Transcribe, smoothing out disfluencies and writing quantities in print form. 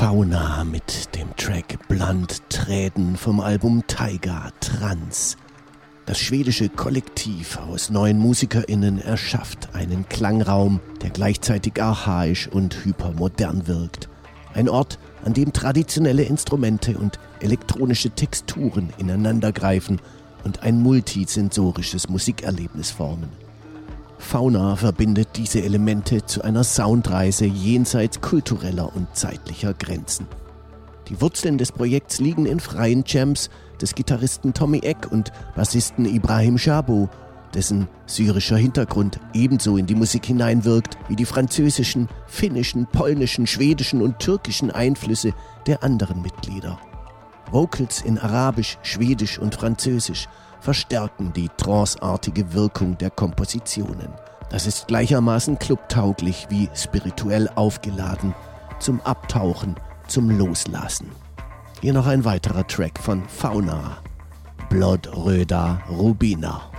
Fauna mit dem Track Blunt Träden vom Album Taiga Trans. Das schwedische Kollektiv aus 9 MusikerInnen erschafft einen Klangraum, der gleichzeitig archaisch und hypermodern wirkt. Ein Ort, an dem traditionelle Instrumente und elektronische Texturen ineinandergreifen und ein multisensorisches Musikerlebnis formen. Fauna verbindet diese Elemente zu einer Soundreise jenseits kultureller und zeitlicher Grenzen. Die Wurzeln des Projekts liegen in freien Jams des Gitarristen Tommy Eck und Bassisten Ibrahim Jabo, dessen syrischer Hintergrund ebenso in die Musik hineinwirkt wie die französischen, finnischen, polnischen, schwedischen und türkischen Einflüsse der anderen Mitglieder. Vocals in Arabisch, Schwedisch und Französisch verstärken die tranceartige Wirkung der Kompositionen. Das ist gleichermaßen clubtauglich wie spirituell aufgeladen, zum Abtauchen, zum Loslassen. Hier noch ein weiterer Track von Fauna, Blodröda Rubina.